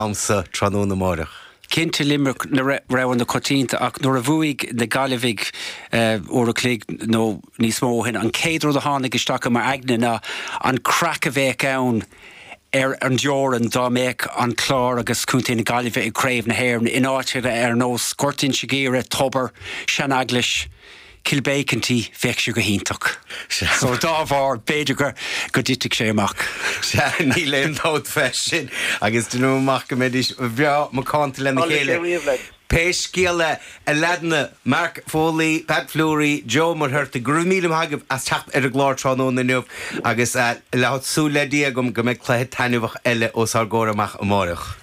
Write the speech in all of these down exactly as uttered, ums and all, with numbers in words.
Amsa Tróna Mórach. Cinnte Limerick na raibh na cotínta ach nuair a bhuaigh na galibhigh ó a clíg nó níos mó hin an céadú a tháinig isteach mar aithne na an crack a bheith ann ar an deoran dá méid an chlár agus cúntaí na galibhigh i craobh na hair in áiteire ar nó scortin sigéire tobar sean aglis Kilbacantí feicsiú go híntaach. So dá bhar beidir gur go dtíigh sé amach. Se ní leon tóid fesin agus dú amach go méidir bheo má cáanta lena chéile. Péis cíala a leadna Mark Foley, Pat Fleury, Joe Mulhurt, grúmílim hagah as techt ar a glár Tróna na nuamh agus lehat súla díagum go méid cléthe tainmhach eile os ar ggóra amach amórach.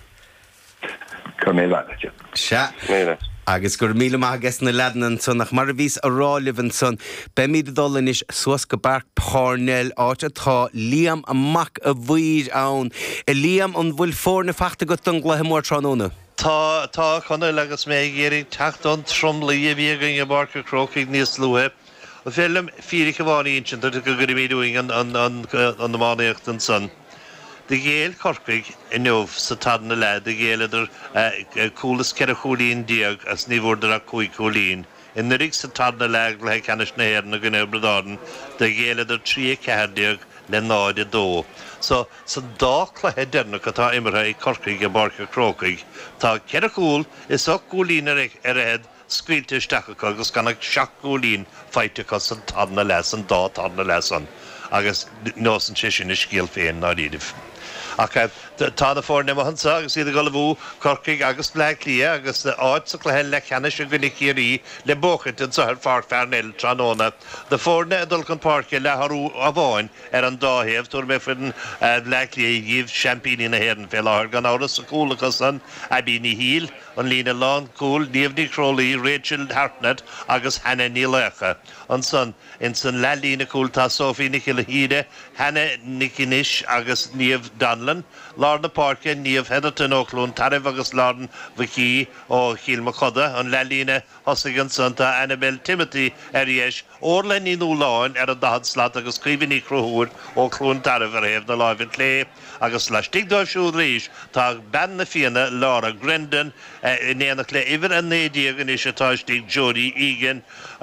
Go mé leite. Se. Agus gur míle agus na ledanan son nach mar a vís a rálivan son be míad dolan is suas go barc párnel áit atá líam amach a bhuiir ann i líam an bhfuil fór na fachta go don gluthe mór Tróna. Tá tá chuna legus mé géirí teachtan tromlaí a bhíagain a barca crocaigh níos luhe. A bhélim fíric a bháin intin go gur méúing an an an an na mánaíochtan son. De géal corcaigh in neomh sa tadna le, de géal idir cúlas ceir a chúlín diag as níhúrdar a cúig chúlín. In nurig sa tadna le le canis na héir na gynnyr bradádan, de géal idir trí ceir diag le náid a dó. So, sa dá chluthe derna atá imire i corcaigh a barca crocaigh. Tá ceir a cúl is ó cúlín ar a head scuilte isteach agus ganna seach cúlín feite san tadna le, san dá tadna le san. Agus nó san sin is scíal féin ná ríadh. Ach tá na fór nema hansa agus iad go bhú corcaigh agus le lia agus áid sa chluhe le cheannis a gnicí le bóchant in sahar far fearnil Tróna. De fórne dul an parke le harú a bháin ar an dáhéamh túair mé fin le lia díomh champíní na héan fé láthir gan áras a cúlachas san a bí ní híl an lína lán cúl níomhní Crowley, Rachel Hartnett agus Hannah Nílecha. An san in san le lína cúl tá Sophie Nicola Hide, Hannah Nikinis agus níomh Danlan, Lárna Parke, níomh Heatherton O'Clún, Tarif agus Lárna Vicky ó Chilma Choda, an le lína hosagan santa Annabel Timothy Arias, orla ní nú láin ar a dahad slat agus cuiviní Crúhúr ó Clún Tarif ar héamh na láimhin lé, agus leis stigdóibh siúd rís, tá ben na fianna Laura Grendon, in éanach le iver an nédíag is atá stig Jodie Egan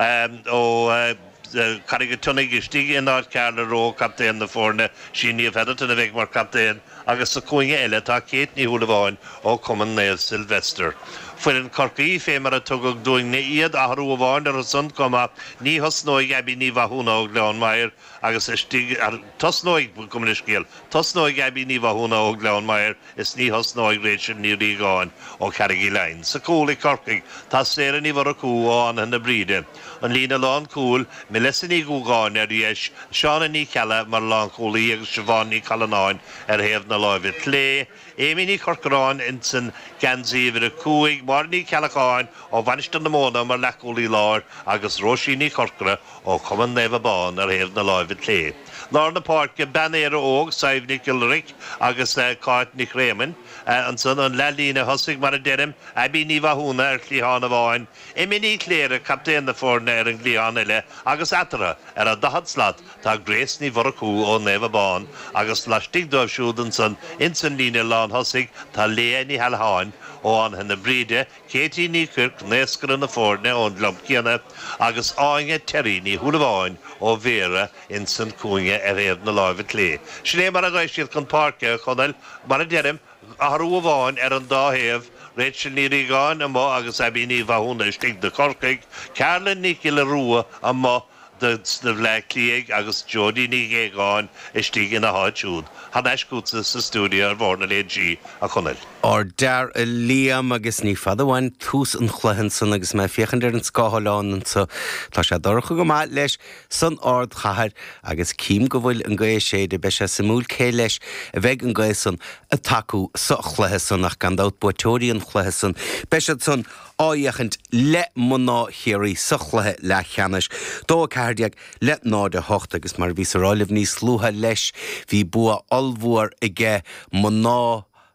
ó Carriga tunnig istig in át Carla Ró captain na fórne sin níomh Heatherton a bheith mar captain agus sa cúinge eile tá cét ní húla bháin ó Cumann Naomh Sylvester. Fuirin corcaí fé mar a tugad dúing na iad a harú a bháin ar a sun coma ní hosnóig ebi ní bhahúna ó Gleon Mair agus istig tosnóig cumann iscéal tosnóig ebi ní bhahúna ó Gleon Mair is ní hosnóig Rachel ní rígáin ó Carrigaí Lein. Sa cúla corcaigh tá séra ní bhar a cú áin na bríde. An lína lán cúl me lesan ní gúgáin ar dhéis seánna ní cealla mar lán cúlaí agus Siobhan ní Callanáin ar héamh na láimhid lé. Éimi ní corcaráin in san gansaíomh a cúig mar ní ceallacháin ó bhanistan na móna mar lecúlaí láir agus Róisí ní corcara ó Cumann Naomh Bán ar héamh na láimhid lé. Lárna Parke ben éar óg saibh ní Gilric agus cáit ní Réman an san an le lína hosaigh mar a derim a bí ní bhahúna ar chlíhána bháin. Éimi ní cléire captain na fórne ar an glíán eile agus atara ar a dahad slat tá Grace ní bhar a cú ó Naomh Bán agus leis stigdóibh siúd an san in san lína lán hosaigh tá léa ní healháin ó an hena bríde Katie ní Kirk néascar na fórne ón Glumciana agus áinge Terry ní húla bháin ó Vera in san cúinge ar héamh na láimhid lé. Sinné mar a gaisiad chun Parke chunel mar a derim a harú a bháin ar an dáhéamh Rachel ní rígáin a má agus a bí ní bhahúna stig de corcaigh, Carla ní le rua a má de le clíag agus Jodie ní géáin istí in a háitiúd. Han eiscúta sa stúdio ar bhórna le G a chunel. Or dar a líam agus ní fadahhain tús an chluhan san agus me fiochan ar an scáthláin sa tá sé dorcha go má leis san ard chahar agus cím go bhfuil an gcuir sé de be se sa múl cé leis a bheith an gcuir san a taú sa chluthe san nach gandát buitóirí an chluthe san be se san áiachant le mná chéirí sa chluthe le cheannis. Dó cairdeag le náid a hocht agus mar bhí sa ráileh níos slútha leis hí bua almhór i gé mná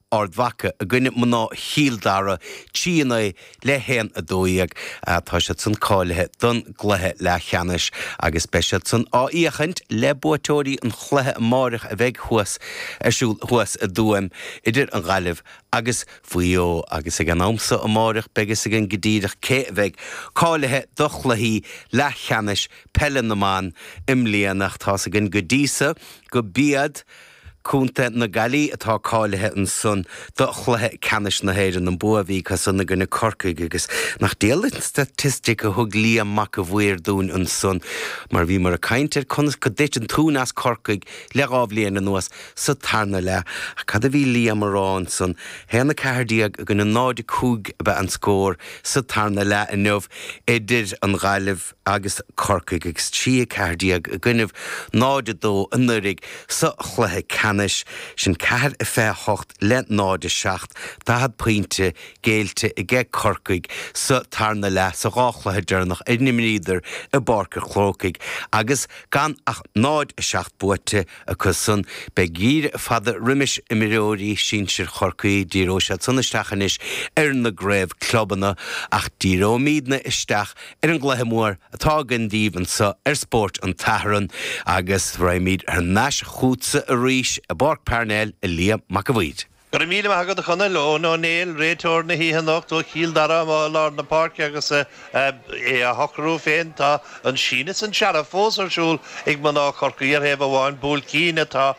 ordhacha a gine mná híldara tíana le héan a dóíag tá se san cáilethe don gluthe le cheannis agus beise san áíochant le buatóirí an chluthe márach a bheith thuas arsúil thuas a dúim idir an ghaileh agus faoío agus ag an amsa a márach begus ag an gdíireach cé bheith cáilethe do chluthí le cheannis pelle na man im líanaach tá ag an godísa go bíad cúnta na galí atá cáilethe an son do chluthe ceannis na héidir an buahí cos sanna gona corcaig agus nach déalainn statistic a thug lí amach a bhuiir dún an son mar bhí mar a caintear chunas go déit an tún as corcaig le rábhlíon an nuas sa tarna le a cad a bhí lí amarrán son héna cehardíag a gona náide cúg be an scór sa tarna le a nuamh idir an ghaileh agus corcaig agus tí cehardíag a gcuineh náide dó an nurig sa chluthe canis sin ceir a fé hocht le náide seacht dahad pointe géalte i gé corcaig sa tarna le sa gáchlathe dearnach inimríidir i barca chlócaig agus gan ach náid seacht buite a cusan be gír fada rimis imiróí sin sir chorcaí díró se sunnaisteachanis ar na gréibh clubbanna ach díró míadna isteach ar an gluthe mór atá gandíomhan sa ar sport an tathran agus raimíad ar náis chútsa a ríis a barc Parnell a Liam McAvoy. Gur mí agad a chuna lo nó néil réiteir na híhannacht ó chiil dara má lá na parc agus é a hocrú féin tá an síine san seara fósarsúil ag man ná corcaíar hebh bháin búl cíine tá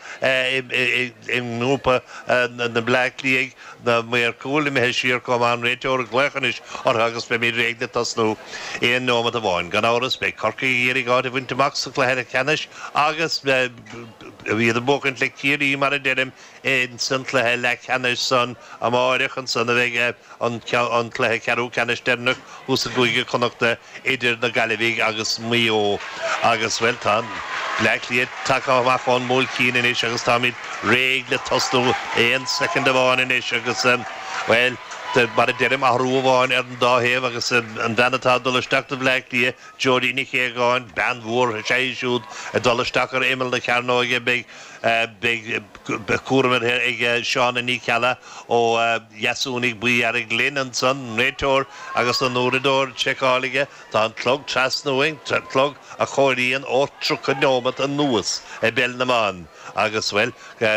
in núpa na blacklíag na méar cúla me siar com an réiteir glechannis or agus be mí réagna tas nó éon nómad a bháin gan áras be corcaíar i gáid a bhainteach sa chléir ceannis agus bhí a bócant le cíirí mar a denim in san chléir le ceannis son am áireach an san a bheith an chléir cearú ceannis dernach hús a gúige connachta idir na galibhíg agus mío agus bhfuiltán Blacklíad take amach an múl cíine is agus tá míid réig le tostú éon second a bháin is agus well mar a derim a hrúháin ar an dáhéh agus an danatá dulaisteach a Blacklí Jodí ní ché gáin ban mhór séisiúd a dulaisteach ar imil na cearnóige be cuaramid ag seán a ní ceala ó Iasúnig buí ar ag linn an san réiteir agus an úradóir tseáige tá an clog trasnúing clog a choiríonn ó trúcanómat an nuas a bell na man agus well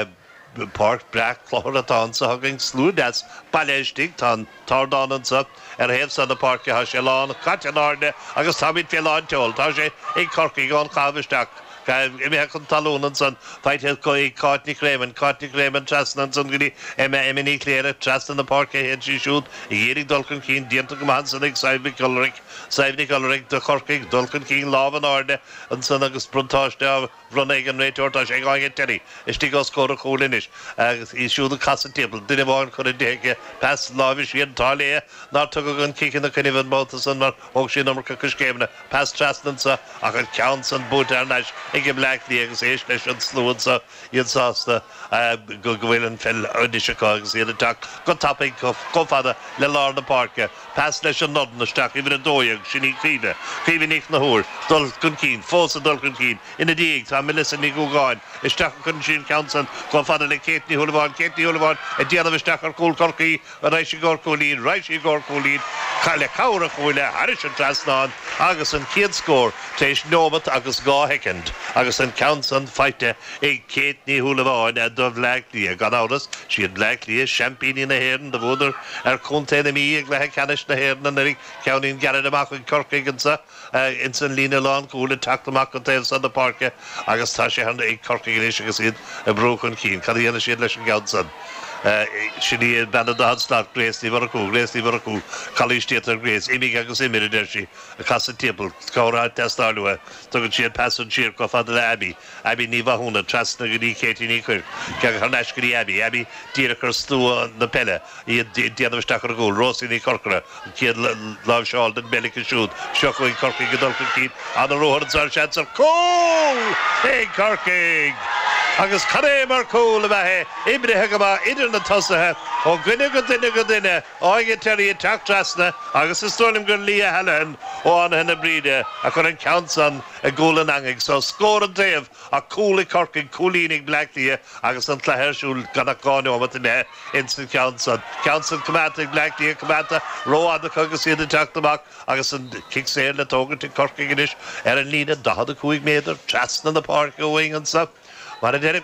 Park Black Cloratán sa hagin slúdas baléistig tan tardanan sa ar hef san na park ha sé lán catanarne agus tabit féán teol tá sé ag corcaí gán chavisteach imi chun talúnan san feit go í cáitnig réman cáitnig réman trasnan san gní ime iminí léire trastan na park hen sí siút i dhérig dulcan cín dianta go man san ag saibnig golric saibnig golric de corcaig dulcan cín lávan áde an san agus bruntáiste a runnig an réiteir tá sé gáin teri istí go scór a chólinis agus í siúd casa table duine bháin chun déige pass lávis híon tália ná tu an cícin na cynifan bóta san mar og sin amar cuscéimna pass trasnan sa ach an cean san bút ar neis ag Blacklí agus éis leis an slúan sa iad sásta go bhfuil an fel audise agus iad ateach go tapig go fada le lá na parca pass leis an nodnasteach idir a dóiag sin í críne críhínig na húr dul gon cín fós a dul gon cín ina díag tá Melissa ní gúgáin isteach chun sin ceansan go fada le Céitní Húlaháin Céitní Húlaháin a déanamh isteach ar cúl corcaí a rééis sí gcóircúlín rééis sí gcóircúlín le cabhra chuile haris an trasnáin agus an céad scór tééis nómat agus gá hecond agus an count an feite ag Céitní Húlaháin a do Blacklí a gan áras si an Blacklí champíní na héan de bhúdar ar chunta na mí ag lethe canis na héan na rig ceannín garad amach an corcaig an sa in san lína lán cúla taachtamach an taobh san na parca agus tá sé handa ag corcaig éis agus iad a brúchan cín cad dhéana siad leis an gceann san sinní bena dástad gréisní war acu gréisní war acu chalístíar gréis imig agus imir idir si a casa timppel córá testáúa tugann siad passan siir go fada le Abby Abby ní bhúna trasna go ní Céitní chuir ce chu neisgurí Abby Abby díra chu stúa na pelle iad déanamhteach ar gúil Rosaí ní corcara ciad láh seáil den belica siúd seochaí corcaig go dulcan cín an a róhar an sar seansar cóil é corcaig agus cadé mar cóla bheitthe ibrithe go bh idir na tosathe ó gcuine go duine go duine áige teirí teachtrasna agus is tólim gur lí a hean ó an hena bríide a chun an countsan a ggólan angig so scór an taobh a cúla corcaig cúlínig Blacklí agus an tlahirsúil gan a gáine ómat in é instant countsan countsan cumata Blacklí cumata róáda chugus iad an teachtamach agus an kick séir le tógan tí corcaig inis ar an lína dahad a cúig méidir trasna na park a bhaing an sa mar a déir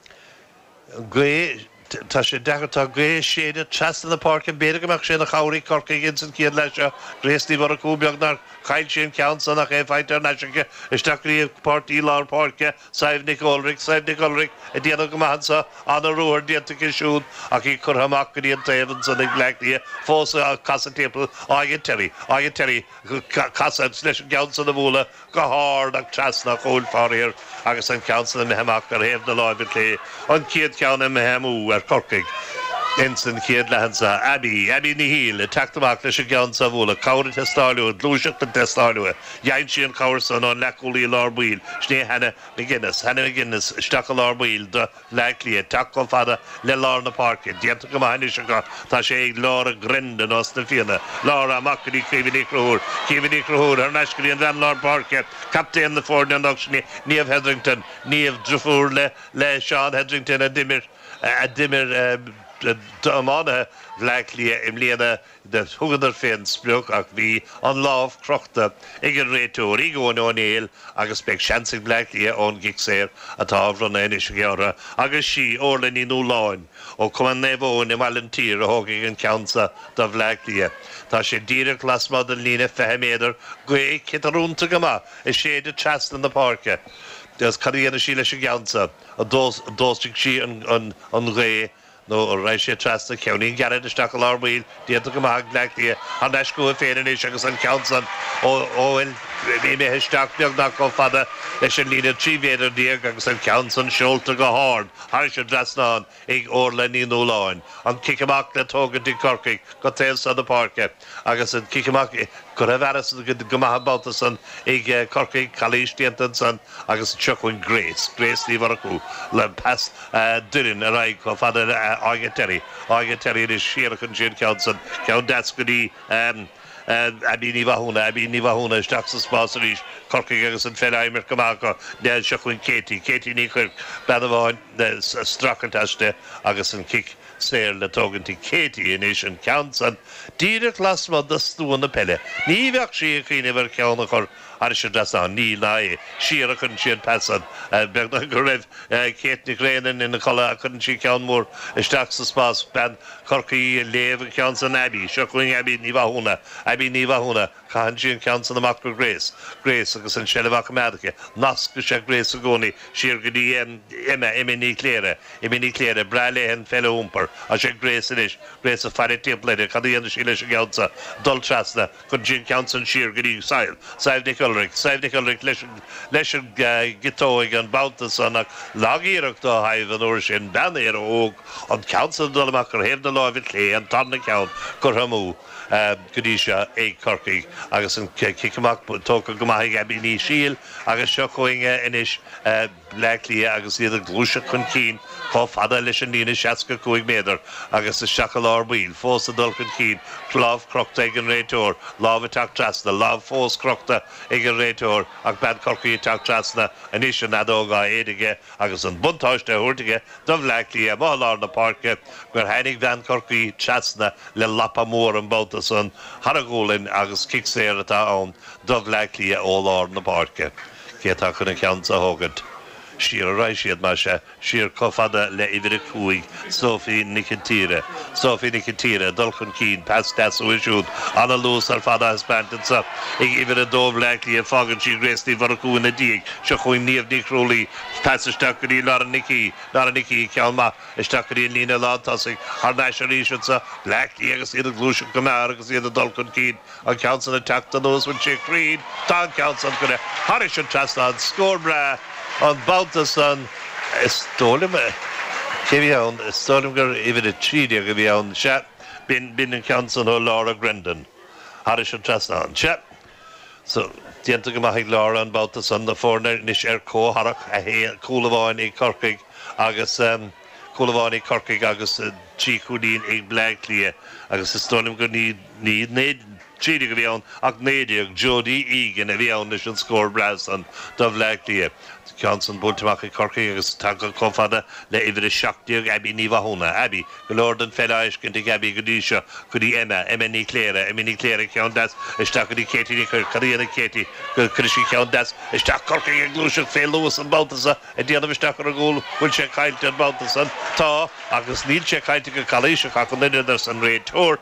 gwe tá sé degartá gwe séidir trasna na park an béidir goach sé na chairí corcaig instant cíad leis réasní mar a cúbeag nar chail sin countsan nach é feitar neisiige isteachrí partí lár parke Saibh Nic Ulrich Saibh Nic Ulrich a déanana go mahansa an a ruúir déanta siún ach í churhamach go dtíon taobhann san ag Blacklí fósa a casa tépal áige teirí áige teirí casa leis an countsan na bhúla go háir ach trasna chóil fáir agus an countsan na mehamach ar héamh na láimh lé an ciad ceanna mehamú ar corcaig Instant céad lehansa Abby Abby ní híl a teachtamach leis a gan sa bhla cabhar testáiliú dlúiseach na testáiliú dheann sí an cabhar san an leúlaí lárbíil sné hena McGuinness hena McGuinness isteach a lárbíil de Blacklí teach go fada le lár na parke déanta go haine se go tá sé ag lár a grindan os na fianna lár amachí cíhní cruúr cíhní cruúr ar neiscaí an ran lár parke captain na fórne an auctioní níomh Hedrington níomh drufúr le le Sean Hedrington a dimir a dimir Dámána Blacklí im léana de thugadar féin spruch ach bhí an lámh crochta ag an réitúir í gháin ón éil agus beag seansig Blacklí ón gic séir atá bhronna inis geara agus sí orlainn í nó láin ó cuman nébhóin i mailen tír a thógaigh an countsa do Blacklí. Tá sé díreach lasmad an lína feithe méidir go é citarúnta go maith is séidir trasna na parke. Des cadíana sí leis a countsa a dóstigh sí an ré no right sé trasna ceannaí garad isteach a lárbíil déanta go maith Blacklí an eiscú a féin is agus an countsan ó óil bhí mé isteach beag nach go fada leis an lína trí méidir díag agus an countsan seolta go háin thar sé trasna ag orlainn í nó láin an cicamach le tógan tí corcaig go taobh san na parke agus an cicamach go raibh aras go maith báta san ag corcaig chalís déanta san agus tuchain Grace Grace ní mar acu le pas durin a raig go fada áige teirí áige teirí is siar chun sin countsan ceann das go dtí a bí ní bhúna a bí ní bhúna isteach sa spásaríis corcaig agus an féidir goach go de se chuin Katie Katie ní chuir bena bháin stracantaiste agus an kick séir le tógantí Katie inis an countsan díreach lasmad de stúan na pelle ní bheach sí a chuoine bhar ceanna chur ar sé drasna ní lá siar a chun siad pesan beagna go raibh céitnig réanaan ina chola a chun sí ceann mór isteach sa spás ben corcaí léamh ceann san Abby seo chuin Abby ní bhúna Abby ní bhúna chaan sin ceann san amach go Grace Grace agus an sellbhach medice nas go sé Grace a gcónaí siar go dtí imime imime ní cléire imime ní cléire breléhan fellile úmpar a sé Grace inis Grace a fearr timpplaide cadíana sí leis a geansa dul trasna chun sin ceann siar go dtí Saibh Saibh Nic Ulrich Saibh Nic Ulrich leis an gitóig an boutas annach lágíireach do haimh an uair sin ben ar óg an countsan dolamach ar héamh na láimh lé an tanna ceann gur hamú go dtí se ag corcaig agus an cicamach tóca go maith Abby ní síl agus seo chuinge inis Blacklí agus iad a glúise chun cín có fada leis an lína seaca chuig méidir agus is seacha lárbíil fós a dul chun cín lámh crochta ag an réiteúir lámh teach trasna lámh fós crochta ag an réiteúir ach ben corcaí teach trasna inis an adóga éidige agus an buntáiste thuirrtaige do Blacklí a má lár na parke gur hainnig ben corcaí trasna le lapa mór an bouta san Haragólinn agus kick séir atá ann do Blacklí ó lár na parke. Cétá chun an ceansa thógad. Siar a raibh siad mar se siar cofada le idir cuaig Sophie Nicotera Sophie Nicotera dul chun cín pas das uisiúd anna lús ar fada hispantansa ag idir a dómh Blacklí a fágann sí Grace var acu na díag se chuin níomh nicrúlaí pas isteach go dtí lar a Nicí lar a Nicí ceann ma isteach go dtí lína látasig ar neis a ríisiúsa Blacklí agus iad a glúise go mar agus iad a dul chun cín an ceansan a teachta nós bhain sé críd tá ceansan go haris an trasna an scór bra an boutas an stólim cé ann stólim gur idir a tríide go bhí ann se bin bin an countsan ó Laura Grendon haris an trasna an se so déanta go maith Laura an boutas an na fórne níos ar cóharach a hé coolla bháin ag corcaig agus Colháí Corcaig agus tíúdín ag bleag lia agus is stonim go ní ní néad tríide go bhíann ach néideag Jodí igen a bhíann is an scór brasan do bhleag lia. Johnson Buntamach Corcaig agus tá confada le idir seachtíag Abby ní bhthna Abby go Lord an feláis cin Abby go dí seo go dí Emma Emma ní cléire Emma ní cléire ceann das isteach go dí Katie ní chur caríanna Katie go chuisi ceann das isteach Corcaig ag glúiseach fé luas an Baltasa a díanamh isteach ar a gúil bhfuil sé caiilte an Baltasan tá agus níl sé caiilte go chalíiseach ach an idir san réad tóir